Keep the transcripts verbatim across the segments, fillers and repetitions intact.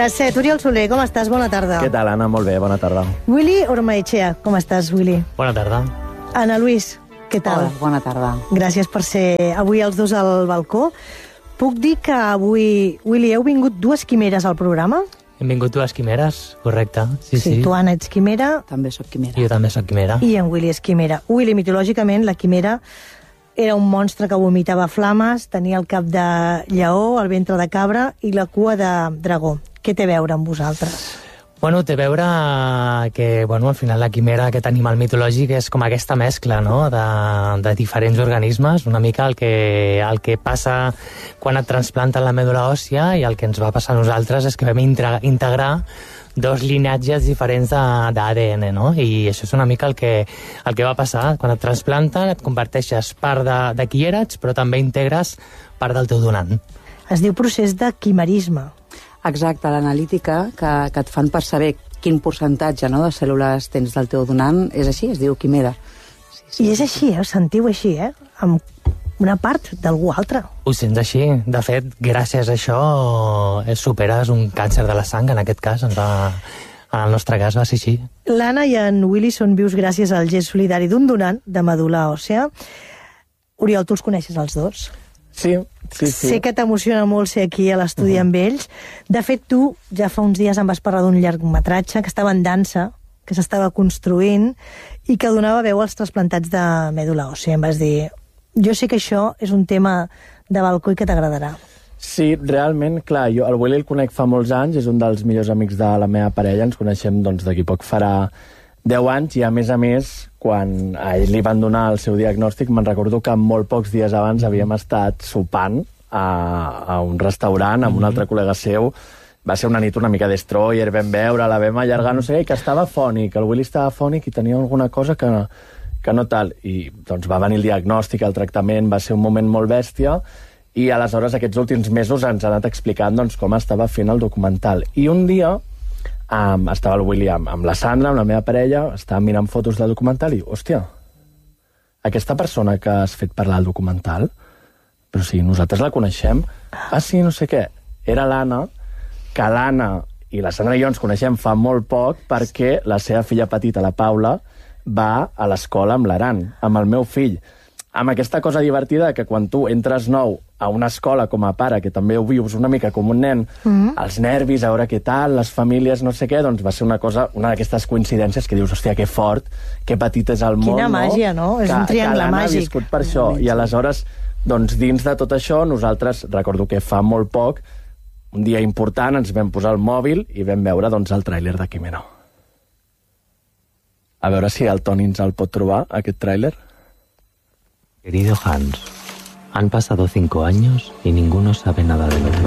Les set, Oriol Soler, com estàs? Bona tarda. Què tal, Anna? Molt bé, bona tarda. Willy Ormaechea, com estàs, Willy? Bona tarda. Ana Luis, què tal? Hola, bona tarda. Gràcies per ser avui els dos al balcó. Puc dir que avui, Willy, heu vingut dues quimeres al programa? Hem vingut dues quimeres, correcte. Sí, sí. Sí, tu, Anna, ets quimera. També sóc quimera. Jo també sóc quimera. I en Willy és quimera. Willy, mitològicament, la quimera era un monstre que vomitava flames, tenia el cap de lleó, el ventre de cabra i la cua de dragó. Què té a veure amb vosaltres? Bueno, té a veure que, bueno, al final la quimera, aquest animal mitològic, és com aquesta mescla, no?, de, de diferents organismes, una mica el que, el que passa quan et transplanten la mèdula òssia, i el que ens va passar a nosaltres és que vam integrar dos llinatges diferents d'A D N, no? I això és una mica el que, el que va passar. Quan et transplanten et converteixes part de, de qui eres, però també integres part del teu donant. Es diu procés de quimerisme. Exacte, l'analítica que, que et fan per saber quin percentatge, no, de cèl·lules tens del teu donant és així, es diu quimera. Sí, sí. I és així, eh? Ho sentiu així, eh? Amb una part d'algú altre. Ho sents així. De fet, gràcies a això superes un càncer de la sang, en aquest cas. Ens va, en el nostre cas va ser així. L'Anna i en Willy són vius gràcies al gest solidari d'un donant de medul·la òssea. Oriol, tu els coneixes els dos? Sí, sí, sí. Sé que t'emociona molt ser aquí a l'estudi uh-huh. amb ells. De fet, tu ja fa uns dies em vas parlar d'un llargmetratge que estava en dansa, que s'estava construint i que donava veu als trasplantats de mèdula òssea. Em vas dir, jo sé que això és un tema de balcó i que t'agradarà. Sí, realment, clar, jo el Willy el conec fa molts anys, és un dels millors amics de la meva parella, ens coneixem doncs d'aquí poc farà deu anys, i a més a més, quan a ell li van donar el seu diagnòstic, me'n recordo que molt pocs dies abans havíem estat sopant a, a un restaurant amb un altre col·lega seu. Va ser una nit una mica destroyer, vam veure, la vam allargar, no sé què, i que estava fònic, el Willy estava fònic i tenia alguna cosa que, que no tal. I doncs va venir el diagnòstic, el tractament, va ser un moment molt bèstia, i aleshores aquests últims mesos ens ha anat explicant doncs, com estava fent el documental. I un dia Um, estava el Willy amb, amb la Sandra, amb la meva parella, estàvem mirant fotos del documental i, hòstia, aquesta persona que has fet parlar al documental, però sí, nosaltres la coneixem. Ah, sí, no sé què. Era l'Anna, que l'Anna i la Sandra i jo ens coneixem fa molt poc perquè la seva filla petita, la Paula, va a l'escola amb l'Aran, amb el meu fill. Amb aquesta cosa divertida que quan tu entres nou a una escola com a pare, que també ho vius una mica com un nen, mm-hmm. els nervis, a veure què tal, les famílies, no sé què, doncs va ser una cosa, una d'aquestes coincidències que dius, hòstia, que fort, que petit és el món, Quina màgia, no? És que, un triangle que màgic. Ha viscut per això, i aleshores, doncs dins de tot això, nosaltres, recordo que fa molt poc, un dia important, ens vam posar el mòbil i vam veure doncs el tràiler de Quimera. A veure si el Toni ens el pot trobar, aquest tràiler. Querido Hans, han pasado cinco años y ninguno sabe nada del otro.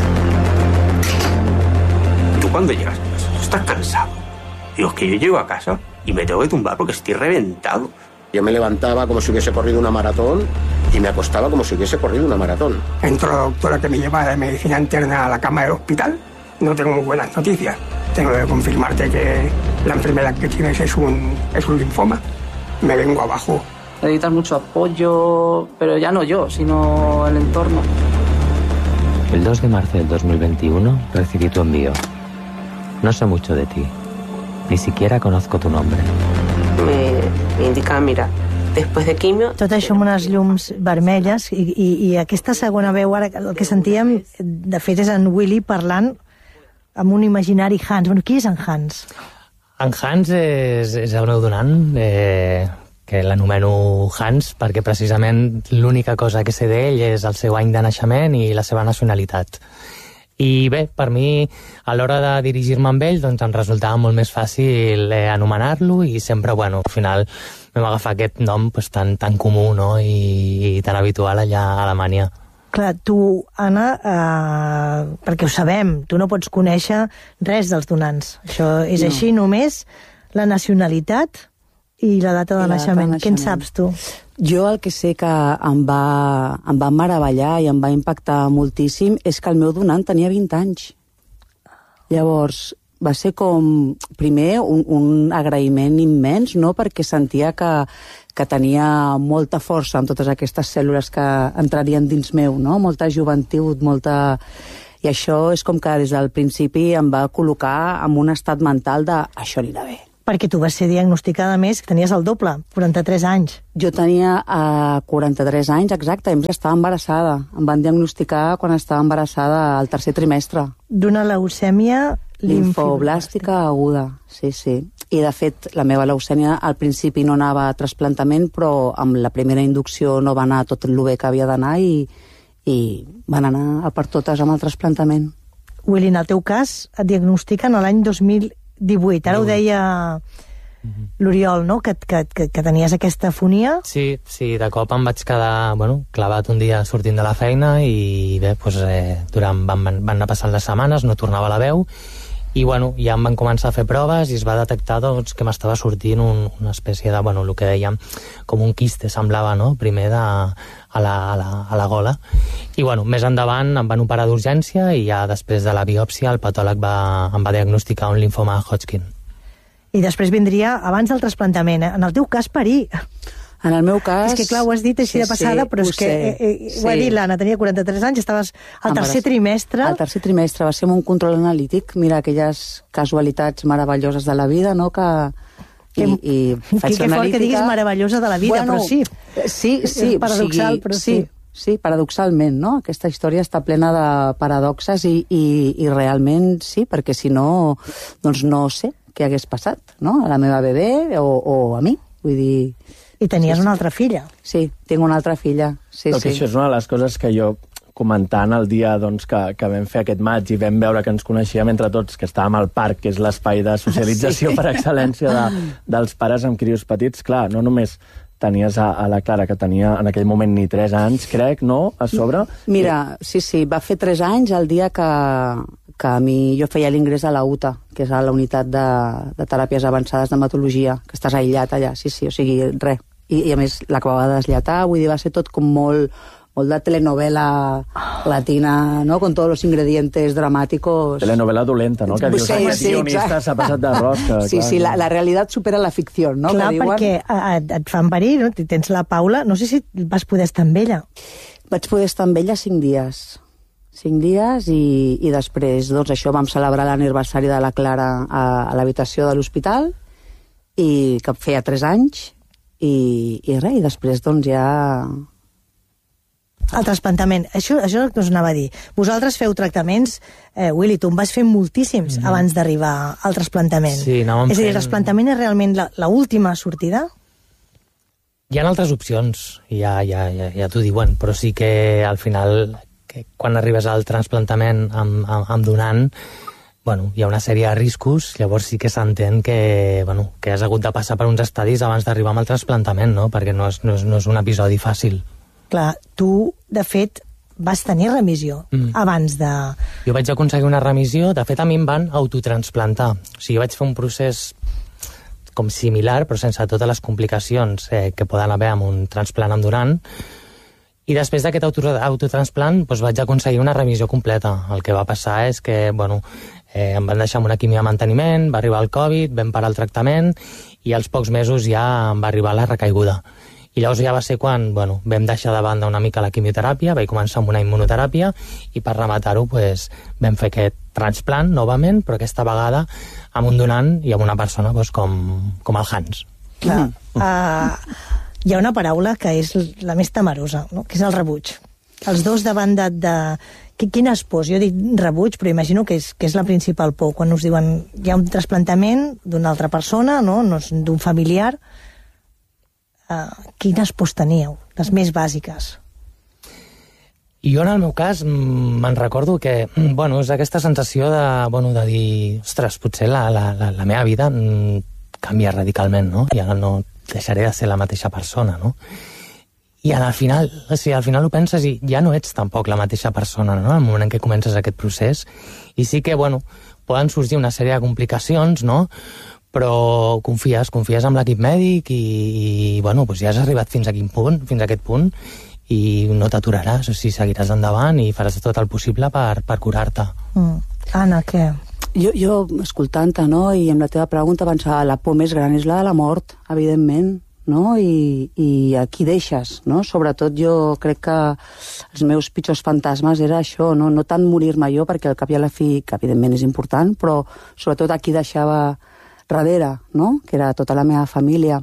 ¿Tú cuando llegas a casa estás cansado? Digo, es que yo llego a casa y me tengo que tumbar porque estoy reventado. Yo me levantaba como si hubiese corrido una maratón y me acostaba como si hubiese corrido una maratón. Entró la doctora que me lleva de medicina interna a la cama del hospital. No tengo muy buenas noticias. Tengo que confirmarte que la enfermedad que tienes es un, es un linfoma. Me vengo abajo. Necesitas mucho apoyo, pero ya no yo, sino el entorno. El dos de marzo del dos mil veintiuno recibí tu envío. No sé mucho de ti. Ni siquiera conozco tu nombre. Me, me indica, mira, després de quimio... Tot això amb unes llums vermelles i, i, i aquesta segona veu, ara el que sentíem, de fet, és en Willy parlant amb un imaginari Hans. Bueno, qui és en Hans? En Hans és, és el meu donant, eh, que l'anomeno Hans perquè precisament l'única cosa que sé d'ell és el seu any de naixement i la seva nacionalitat. I bé, per mi, a l'hora de dirigir-me amb ell, doncs em resultava molt més fàcil eh, anomenar-lo i sempre, bueno, al final vam agafar aquest nom pues, tan, tan comú, no?, i, i tan habitual allà a Alemanya. Clar, tu, Anna, eh, perquè ho sabem, tu no pots conèixer res dels donants. Això és no. així, només la nacionalitat i la data de naixement. Què en saps tu? Jo el que sé que em va, em va meravellar i em va impactar moltíssim és que el meu donant tenia vint anys. Llavors, va ser com, primer, un, un agraïment immens, no?, perquè sentia que, que tenia molta força amb totes aquestes cèl·lules que entrarien dins meu, no?, molta joventut, molta... I això és com que des del principi em va col·locar en un estat mental de això anirà bé. Perquè tu vas ser diagnosticada més, que tenies el doble, quaranta-tres anys. Jo tenia uh, quaranta-tres anys, exacte, i estava embarassada. Em van diagnosticar quan estava embarassada al tercer trimestre. D'una leucèmia limfoblàstica aguda, sí, sí. I, de fet, la meva leucèmia al principi no anava a trasplantament, però amb la primera inducció no va anar tot el bé que havia d'anar i, i van anar a per totes amb el trasplantament. Willy, en el teu cas, et diagnostiquen l'any dos mil divuit. Ara ho deia l'Oriol, no?, que, que, que, que tenies aquesta afonia. Sí, sí, de cop em vaig quedar, bueno, clavat un dia sortint de la feina i bé, doncs, eh, durant, van, van anar passant les setmanes, no tornava la veu i bueno, ja em van començar a fer proves i es va detectar doncs, que m'estava sortint un, una espècie de, bueno, el que dèiem, com un quiste, semblava, no?, primer de, a, la, a, la, a la gola. I bueno, més endavant em van operar d'urgència i ja després de la biòpsia el patòleg va, em va diagnosticar un linfoma Hodgkin. I després vindria, abans del trasplantament, en el teu cas, parir. En el meu cas... És que clar, ho has dit així sí, de passada, sí, però és que eh, eh, ho ha dit l'Anna, tenia quaranta-tres anys, estaves al tercer trimestre... Al tercer trimestre, va ser un control analític, mira, aquelles casualitats meravelloses de la vida, no?, que... I, i faig que, que fort que diguis meravellosa de la vida, bueno, però sí. Sí, sí. Paradoxal, sigui, però sí. sí. Sí, paradoxalment, no? Aquesta història està plena de paradoxes i, i, i realment sí, perquè si no, doncs no sé què hagués passat, no?, a la meva bebè o, o a mi, vull dir... I tenies sí, una altra filla. Sí, tinc una altra filla, sí, Però sí. que això és una de les coses que jo, comentant el dia doncs, que, que vam fer aquest maig i vam veure que ens coneixíem entre tots, que estàvem al parc, que és l'espai de socialització sí. per excel·lència de, dels pares amb crios petits, clar, no només tenies a, a la Clara, que tenia en aquell moment ni tres anys, crec, no?, a sobre. Mira, sí, sí, va fer tres anys el dia que, que a mi jo feia l'ingrés a la U T A, que és a la unitat de, de teràpies avançades d'hematologia, que estàs aïllat allà, sí, sí, o sigui, res. I, i a més l'acabava de deslletar, vull dir, va ser tot com molt, molt de telenovela latina, ¿no?, con todos los ingredientes dramáticos. Telenovela dolenta, no?, que dius, sí, aquest sí, guionista s'ha passat de rosca. Sí, clar, sí, la, la realitat supera la ficció, no?, clar, que diuen. perquè et, et fan parir, no?, tens la Paula, no sé si vas poder estar amb ella. Vaig poder estar amb ella cinc dies. Cinc dies i, i després, doncs això, vam celebrar l'aniversari de la Clara a, a l'habitació de l'hospital, i que feia tres anys, i, i res, i després, doncs, ja... El trasplantament, això, això que us anava a dir. Vosaltres feu tractaments, eh, Willy, tu en vas fer moltíssims mm. abans d'arribar al trasplantament. Sí, anàvem és a dir, fent... el trasplantament és realment l'última sortida? Hi ha altres opcions, ja, ja, ja, ja t'ho diuen, però sí que al final, que quan arribes al trasplantament amb, amb, amb donant, bueno, hi ha una sèrie de riscos, llavors sí que s'entén que, bueno, que has hagut de passar per uns estadis abans d'arribar al trasplantament, no?, perquè no és, no és, no és un episodi fàcil. Clar, tu, de fet, vas tenir remissió mm. abans de... Jo vaig aconseguir una remissió, de fet a mi em van autotransplantar. O sigui, vaig fer un procés com similar, però sense totes les complicacions eh, que poden haver amb un transplant amb donant, i després d'aquest auto, autotransplant doncs vaig aconseguir una remissió completa. El que va passar és que, bueno, eh, em van deixar amb una quimio de manteniment, va arribar el Covid, vam parar el tractament, i als pocs mesos ja em va arribar la recaiguda. I llavors ja va ser quan, bueno, vam deixar de banda una mica la quimioteràpia, vaig començar amb una immunoteràpia i per rematar-ho pues, vam fer aquest transplant novament, però aquesta vegada amb un donant i amb una persona pues, com, com el Hans. Clar, uh, hi ha una paraula que és la més temerosa, no?, que és el rebuig. Els dos davant de... de... Quines pors? Jo dic rebuig, però imagino que és, que és la principal por. Quan us diuen hi ha un trasplantament d'una altra persona, no, no d'un familiar... Uh, quines pors teníeu? Les més bàsiques. I jo, en el meu cas, me'n recordo que, bueno, és aquesta sensació de, bueno, de dir, ostres, potser la, la, la, la meva vida canvia radicalment, no? Ja no deixaré de ser la mateixa persona, no? I al final, o sigui, al final ho penses i ja no ets tampoc la mateixa persona, no?, en el moment en què comences aquest procés. I sí que, bueno, poden sorgir una sèrie de complicacions, no?, però confies, confies en l'equip mèdic i, i bueno, doncs ja has arribat fins a quin punt, fins a aquest punt, i no t'aturaràs, o sigui, seguiràs endavant i faràs tot el possible per, per curar-te. Mm. Anna, què? Jo, jo escoltant-te, no?, i amb la teva pregunta pensava, la por més gran és la de la mort, evidentment. no? I, i aquí deixes, no? Sobretot jo crec que els meus pitjors fantasmes era això, no, no tant morir-me jo, perquè al cap i a la fi, que evidentment és important, però sobretot aquí deixava darrere, no? Que era tota la meva família.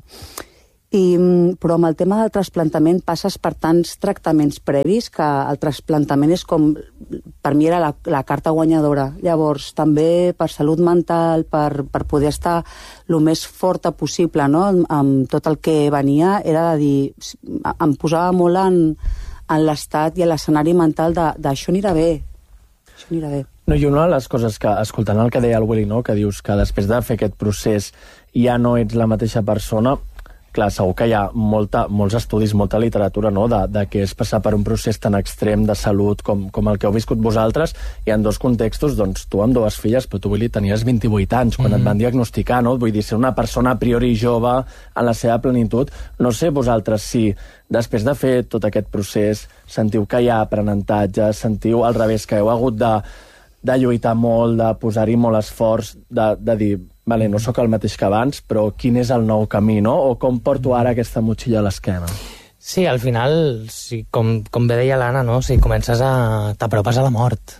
I, però amb el tema del trasplantament passes per tants tractaments previs que el trasplantament és com, per mi era la, la carta guanyadora. Llavors, també per salut mental, per, per poder estar el més forta possible, no? amb, amb tot el que venia, era de dir, em posava molt en, en l'estat i a l'escenari mental de, de això anirà bé, això anirà bé. No, i una de les coses que, escoltant el que deia el Willy, no? Que dius que després de fer aquest procés ja no ets la mateixa persona. Clar, segur que hi ha molta, molts estudis, molta literatura, no?, de, de què és passar per un procés tan extrem de salut com, com el que heu viscut vosaltres, i en dos contextos, doncs, tu amb dues filles, però tu, Willy, tenies vint-i-vuit anys quan mm-hmm. et van diagnosticar, no? Vull dir, ser una persona a priori jove en la seva plenitud. No sé vosaltres si, després de fer tot aquest procés, sentiu que hi ha aprenentatge, sentiu al revés, que heu hagut de, de lluitar molt, de posar-hi molt esforç, de, de dir... Vale, no sóc el mateix que abans, però quin és el nou camí, no? O com porto ara aquesta motxilla a l'esquena? Sí, al final, sí, com, com bé deia l'Anna, no? Si comences a... t'apropes a la mort.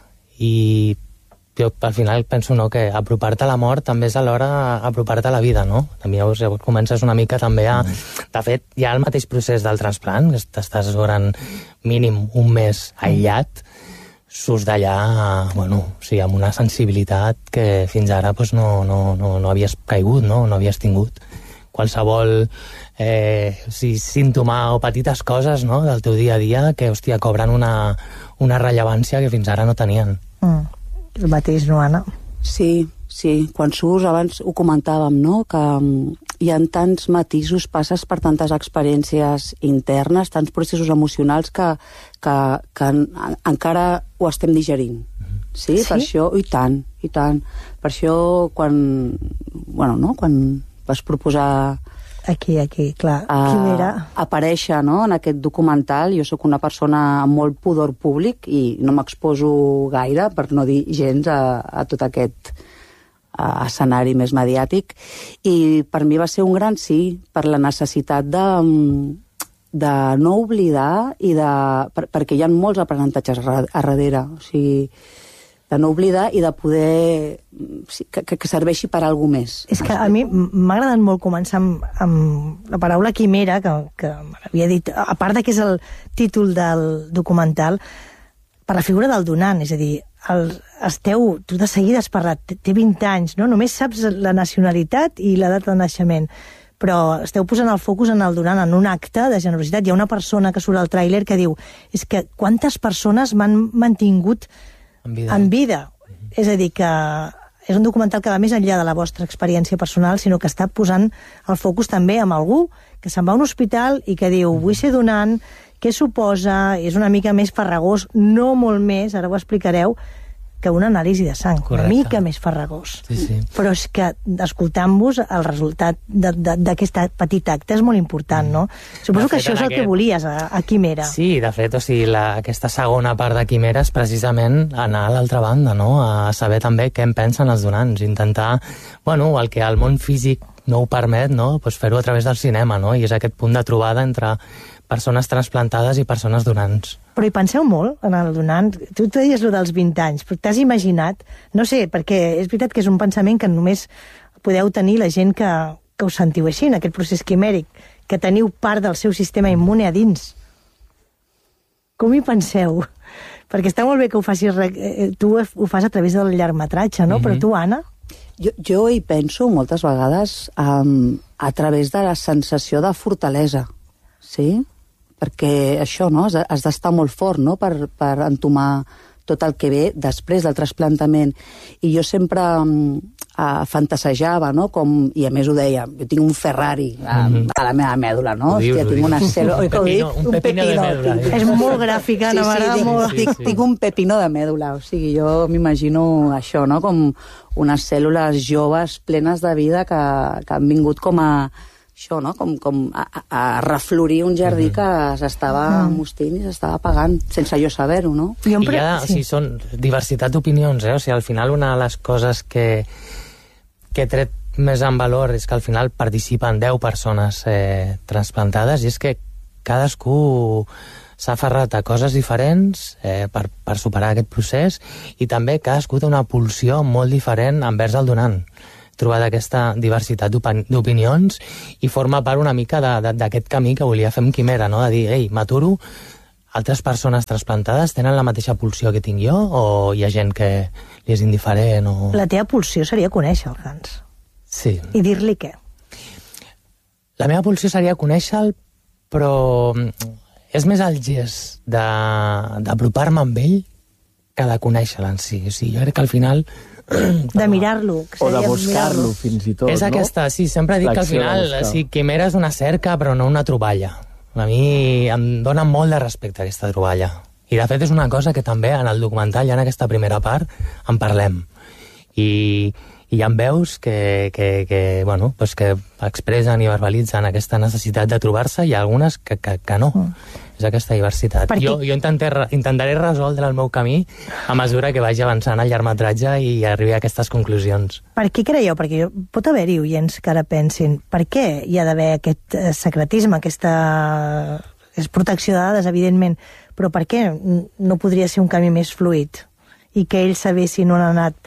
I jo al final penso, no?, que apropar-te a la mort també és alhora apropar-te a la vida, no? També llavors, llavors comences una mica també a... De fet, hi ha el mateix procés del trasplant, que estàs durant mínim un mes aïllat, surts d'allà, bueno, o sigui, amb una sensibilitat que fins ara pues, no, no, no, no havies caigut, no? No havies tingut. Qualsevol eh, o sigui, símptoma o petites coses, no?, del teu dia a dia que, hòstia, cobren una, una rellevància que fins ara no tenien. Mm. El mateix, no, Anna? Sí, sí. Quan surts, abans ho comentàvem, no?, que hi ha tants matisos, passes per tantes experiències internes, tants processos emocionals que, que, que en, encara ho estem digerint. Sí? Sí? Per això, i tant, i tant. Per això, quan, bueno, no?, quan vas proposar... Aquí, aquí, clar. A, Quimera. Aparèixer, no?, en aquest documental. Jo sóc una persona amb molt pudor públic i no m'exposo gaire, per no dir gens, a, a tot aquest a escenari més mediàtic, i per mi va ser un gran sí, per la necessitat de, de no oblidar i de... Per, perquè hi ha molts aprenentatges a, a darrere, o sigui, de no oblidar i de poder... que, que serveixi per a alguna més. És que a mi m'ha agradat molt començar amb, amb la paraula quimera, que, que m'havia dit, a part de que és el títol del documental, per la figura del donant, és a dir, el, esteu, tu de seguida has parlat, té vint anys, no? Només saps la nacionalitat i la data de naixement, però esteu posant el focus en el donant, en un acte de generositat. Hi ha una persona que surt al tràiler que diu, és que quantes persones m'han mantingut en vida. En vida. Mm-hmm. És a dir, que és un documental que va més enllà de la vostra experiència personal, sinó que està posant el focus també amb algú que se'n va a un hospital i que diu, vull ser donant, què suposa, és una mica més farragós, no molt més, ara ho explicareu, que una anàlisi de sang. Correcte. Una mica més farragós. Sí, sí. Però és que, escoltant-vos, el resultat d'aquest petit acte és molt important, no? Suposo que això és el aquest... que volies a, a Quimera. Sí, de fet, o sigui, la, aquesta segona part de Quimera és precisament anar a l'altra banda, no? A saber també què en pensen els donants, intentar, bueno, el que el món físic no ho permet, no? Pues fer-ho a través del cinema, no? I és aquest punt de trobada entre persones trasplantades i persones donants. Però hi penseu molt en el donant? Tu, tu deies lo dels vint anys, però t'has imaginat? No sé, perquè és veritat que és un pensament que només podeu tenir la gent que, que us sentiu així, en aquest procés quimèric, que teniu part del seu sistema immune a dins. Com hi penseu? Perquè està molt bé que ho facis... Tu ho fas a través del llargmetratge, no? Mm-hmm. Però tu, Anna? Jo, jo hi penso moltes vegades um, a través de la sensació de fortalesa, sí? Perquè això, no?, has, has d'estar molt fort, no?, per, per entomar tot el que ve després del trasplantament. I jo sempre uh, fantasejava, no?, com, i a més ho deia, jo tinc un Ferrari a, mm-hmm. a la meva mèdula, no? Ho dius, Hòstia, tinc una cèl·lula... Un pepino, un pepino de mèdula. Tinc... És molt gràfica, sí, no m'agrada sí, molt. Tinc, sí, sí. tinc un pepino de mèdula, o sigui, jo m'imagino això, no?, com unes cèl·lules joves plenes de vida que, que han vingut com a... això, no?, com, com a, a reflorir un jardí que s'estava mm. mostint i s'estava apagant, sense jo saber-ho, no? I hi ha, o sigui, són diversitat d'opinions, eh? O sigui, al final una de les coses que, que he tret més en valor és que al final participen deu persones eh, transplantades, i és que cadascú s'ha aferrat a coses diferents eh, per, per superar aquest procés, i també cadascú té una pulsió molt diferent envers el donant. He trobat aquesta diversitat d'opinions i forma part una mica d'aquest camí que volia fer amb Quimera, no? De dir, ei, m'aturo, altres persones trasplantades tenen la mateixa pulsió que tinc jo, o hi ha gent que li és indiferent? O... La teva pulsió seria conèixer el Hans. Sí. I dir-li què? La meva pulsió seria conèixer-lo, però és més el gest d'apropar-me amb ell que de conèixer-lo en si. O sigui, jo crec que al final... De mirar-lo. O de buscar-lo, fins i tot, és no? aquesta, sí, sempre dic que al final sí, Quimera és una cerca, però no una troballa. A mi em dona molt de respecte aquesta troballa. I de fet és una cosa que també en el documental, ja en aquesta primera part, en parlem. I, i hi ha veus que, que, que, bueno, pues que expressen i verbalitzen aquesta necessitat de trobar-se, i algunes que, que, que no. Mm. És aquesta diversitat. Perquè... Jo, jo intentaré, intentaré resoldre el meu camí a mesura que vagi avançant el llargmetratge i arribi a aquestes conclusions. Per què creieu? Perquè pot haver-hi oients que ara pensin, per què hi ha d'haver aquest secretisme, aquesta és protecció de dades, evidentment, però per què no podria ser un camí més fluid i que ells sabessin on ha anat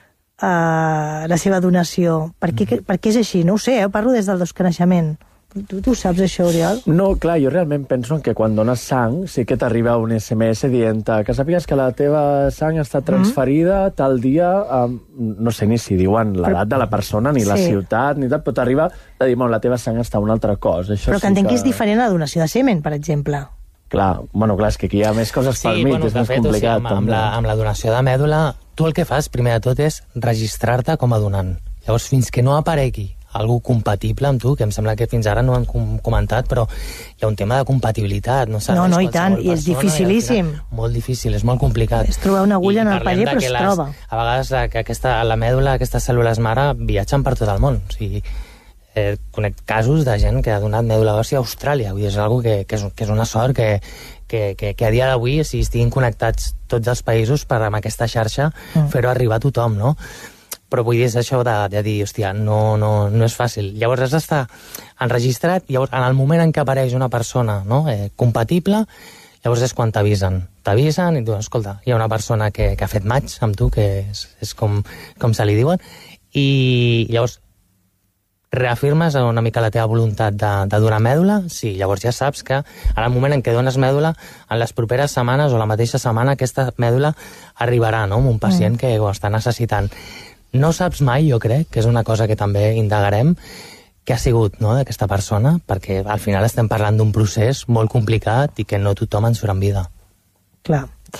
uh, la seva donació? Per què, mm. per què és així? No ho sé, eh? Parlo des del desconeixement. Tu, tu saps això, Oriol? No, clar, jo realment penso que quan dones sang sí que t'arriba un esse eme esse dient que sàpigues que la teva sang està transferida mm. tal dia, um, no sé ni si diuen l'edat de la persona, ni sí. la ciutat, ni tal, però t'arriba de dir, la teva sang està a una altra cosa. Això però que sí entenc que... que és diferent a la donació de semen, per exemple. Clar, bueno, clar, és que aquí hi ha més coses sí, pel mig, bueno, és més fet, complicat. O sigui, amb, amb, la, amb la donació de mèdula, tu el que fas, primer de tot, és registrar-te com a donant. Llavors, fins que no aparegui algú compatible amb tu, que em sembla que fins ara no han com comentat, però hi ha un tema de compatibilitat. No, no, no, i tant, i és dificilíssim. I molt difícil, és molt complicat. És trobar una agulla I en el paller, però es les, troba. A vegades que aquesta, la mèdula, aquestes cèl·lules mare, viatgen per tot el món. O sigui, eh, conec casos de gent que ha donat mèdula òssia a Austràlia. Vull dir, és una que, que, és, que és una sort que, que, que, que a dia d'avui, si estiguin connectats tots els països per amb aquesta xarxa, mm. fer-ho arribar a tothom, no? Però vull dir, és això de, de dir, hòstia, no, no, no és fàcil. Llavors has d'estar enregistrat, llavors en el moment en què apareix una persona, no, eh, compatible, llavors és quan t'avisen. T'avisen i tu, escolta, hi ha una persona que, que ha fet match amb tu, que és, és com, com se li diuen, i llavors reafirmes una mica la teva voluntat de, de donar mèdula, sí, llavors ja saps que en el moment en què dones mèdula, en les properes setmanes o la mateixa setmana, aquesta mèdula arribarà, no?, amb un pacient mm. que ho està necessitant. No saps mai, jo crec, que és una cosa que també indagarem, què ha sigut, no?, d'aquesta persona, perquè al final estem parlant d'un procés molt complicat i que no tothom en surt en vida. Clar.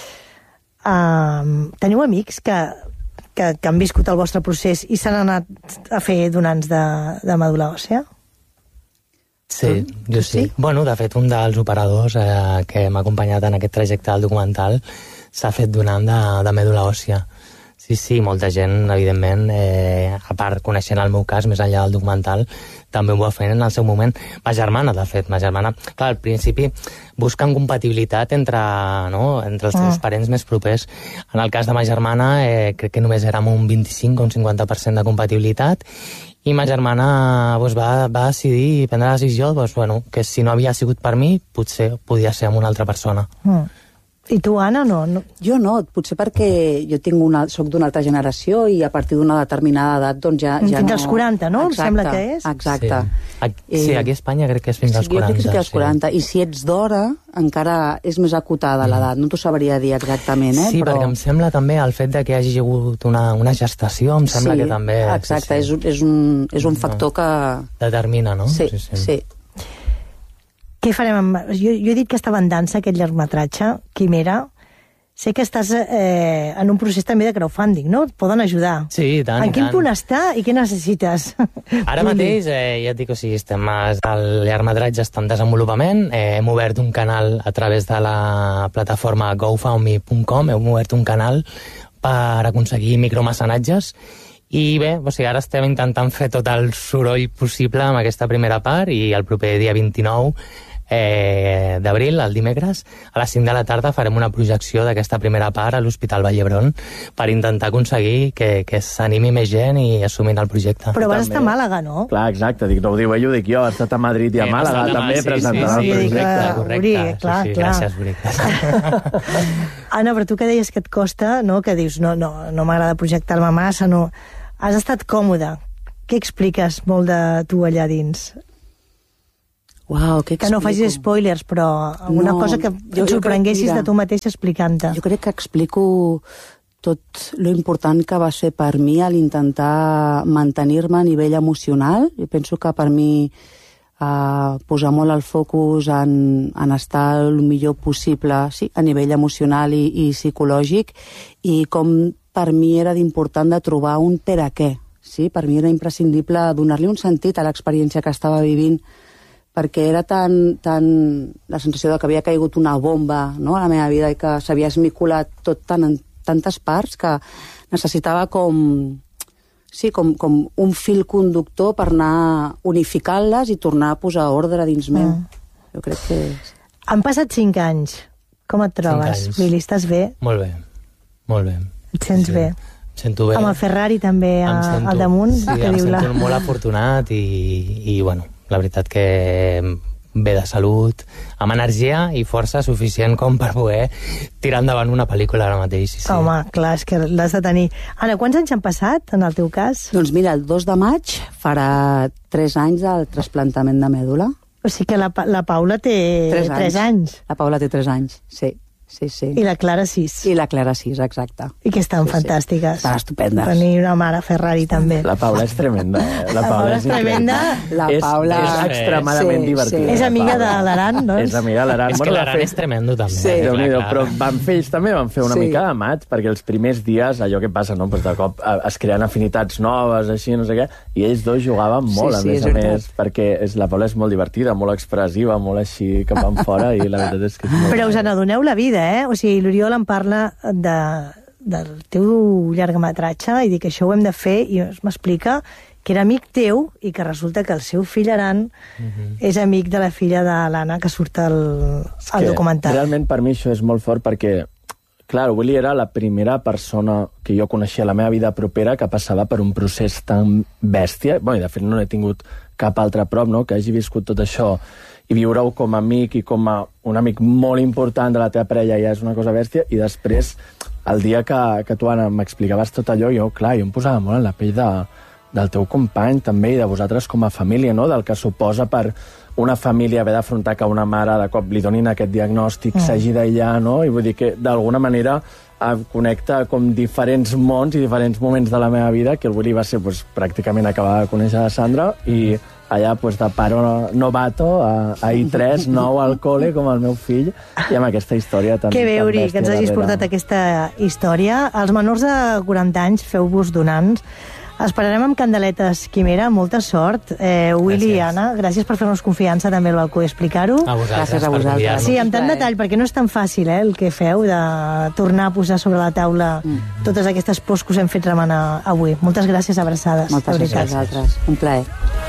Uh, teniu amics que, que, que han viscut el vostre procés i s'han anat a fer donants de, de medul·la òssia? Sí, jo sí. sí. Bueno, de fet, un dels operadors eh, que m'ha acompanyat en aquest trajecte del documental s'ha fet donant de, de medul·la òssia. Sí, sí, molta gent, evidentment, eh, a part, coneixent el meu cas, més enllà del documental, també ho va fer en el seu moment. Ma germana, de fet, ma germana, clar, al principi busquen compatibilitat entre, no, entre els teus ah. parents més propers. En el cas de ma germana, eh, crec que només érem un vint-i-cinc o un cinquanta per cent de compatibilitat, i ma germana doncs, va, va decidir prendre la decisió doncs, bueno, que si no havia sigut per mi, potser podia ser amb una altra persona. Mm. I tu, Anna, no? no? Jo no, potser perquè jo tinc una, soc d'una altra generació i a partir d'una determinada edat doncs ja, ja fins no... als quaranta, no? Exacte, em sembla que és. Exacte. Sí. Aquí, eh, sí, aquí a Espanya crec que és fins als quaranta. Jo crec que és als quaranta. Sí. I si ets d'hora, encara és més acotada l'edat. No t'ho sabria dir exactament, eh? Sí, però... perquè em sembla també el fet de que hi hagi hagut una, una gestació, em sembla sí, que també... Exacte, sí, sí. És, és, un, és un factor que... Determina, no? Sí, sí. sí. sí. Què farem amb... Jo, jo he dit que estava en dansa, aquest llargmetratge, Quimera. Sé que estàs eh, en un procés també de crowdfunding, no? Et poden ajudar. Sí, i tant, En i quin tant. punt està i què necessites? Ara mateix, eh, ja et dic, o sigui, estem el llargmetratge està en desenvolupament, eh, hem obert un canal a través de la plataforma go found me punt com, hem obert un canal per aconseguir micromecenatges, i bé, o sigui, ara estem intentant fer tot el soroll possible amb aquesta primera part, i el proper dia vint-i-nou eh, d'abril, el dimecres, a les cinc de la tarda farem una projecció d'aquesta primera part a l'Hospital Vall d'Hebron per intentar aconseguir que, que s'animi més gent i assumin el projecte. Però vas estar a Màlaga, no? Clar, exacte, dic, no ho diu ell, ho dic jo, he estat a Madrid i a Eh, Màlaga, he estat a també, Mà- sí, presentant sí, sí, el projecte. que- Correcte, Uri, sí, clar, sí, clar. gràcies, Uri. gràcies. Anna, però tu que deies que et costa, no? Que dius, no, no, no m'agrada projectar-me massa, no. Has estat còmode. Què expliques molt de tu allà dins? Uau, què Que no facis explico? spoilers, però alguna No, cosa que jo- et jo sorprenguessis crec- mira, de tu mateix explicant-te. Jo crec que explico tot lo important que va ser per mi a l'intentar mantenir-me a nivell emocional. Jo penso que per mi eh, posar molt el focus en, en estar el millor possible, sí, a nivell emocional i, i psicològic, i com per mi era d'important de trobar un per a què. Sí? Per mi era imprescindible donar-li un sentit a l'experiència que estava vivint, perquè era tan, tan la sensació de que havia caigut una bomba, no?, a la meva vida i que s'havia esmicolat tot tan en tantes parts que necessitava com, sí, com, com un fil conductor per anar unificant-les i tornar a posar ordre dins meu. Mm. Jo crec que... Han passat cinc anys. Com et trobes? anys. Lili, estàs bé? Molt bé, molt bé. Et sents bé? Em sento bé. Amb el Ferrari també a, Em sento- al damunt? Sí, que em diu sento la... molt afortunat i, i, bueno, la veritat que bé de salut, amb energia i força suficient com per poder tirar endavant una pel·lícula ara mateix. Sí, sí. Home, clar, és que l'has de tenir. Anna, quants anys han passat, en el teu cas? Doncs mira, el dos de maig farà tres anys del trasplantament de mèdula. O sigui que la, Pa- la Paula té Tres anys. tres anys. La Paula té tres anys, sí. Sí, sí. I la Clara sis. I la Clara sis, exacte. I que estan Sí, sí. fantàstiques. Estan estupendes. Tenir una mare Ferrari també. La Paula és tremenda, eh? La Paula és tremenda. La és, Paula... És extremadament Sí, divertida. És la amiga de Paula. l'Aran, doncs? És amiga de l'Aran. És que Bueno, de l'Aran fet, és tremendo, també. Sí. eh, la Déu-n'hi-do, Clara. però van fer, ells també van fer una Sí. mica de maig, perquè els primers dies, allò que passa, no? Pues de cop eh, es creen afinitats noves, així, no sé què, i ells dos jugaven molt, Sí, a sí, més és a veritat. més, perquè és, la Paula és molt divertida, molt expressiva, molt així cap enfora, i la veritat és que és molt... Però us n'adoneu la vida, eh? O sigui, l'Oriol em parla de, del teu llargmetratge i dic que això ho hem de fer, i m'explica que era amic teu i que resulta que el seu fill Aran Mhm. és amic de la filla de l'Anna que surt al, al que documental. Realment per mi això és molt fort perquè, clar, Willy era la primera persona que jo coneixia a la meva vida propera que passava per un procés tan bèstia. Bé, de fet no he tingut cap altre a prop, no?, que hagi viscut tot això, i viure-ho com a amic i com a un amic molt important de la teva parella ja és una cosa bèstia, i després, el dia que, que tu, Anna, m'explicaves tot allò, jo, clar, jo em posava molt en la pell de, del teu company també i de vosaltres com a família, no?, del que suposa per una família haver d'afrontar que una mare de cop li donin aquest diagnòstic, mm. s'hagi d'aïllar, no? I vull dir que d'alguna manera eh, connecta com diferents mons i diferents moments de la meva vida, que el Willy va ser pues, pràcticament acabar de conèixer la Sandra, i allà pues, de pare novato a, a I tres, nou al col·le, com el meu fill, i amb aquesta història tan, Que bé, tan Uri, bèstia que ens hagis darrere. portat aquesta història. Els menors de quaranta anys, feu-vos donants. Esperarem amb candeletes Quimera, molta sort. Eh, Willy i Gràcies. Anna, gràcies per fer-nos confiança també al balcó i explicar-ho. A vosaltres, Gràcies a per vosaltres. convidar-nos. Sí, amb tant Plaer. detall, perquè no és tan fàcil, eh, el que feu, de tornar a posar sobre la taula totes aquestes pors que us hem fet remenar avui. Moltes gràcies, abraçades. Moltes de gràcies a veritat. vosaltres. Un plaer.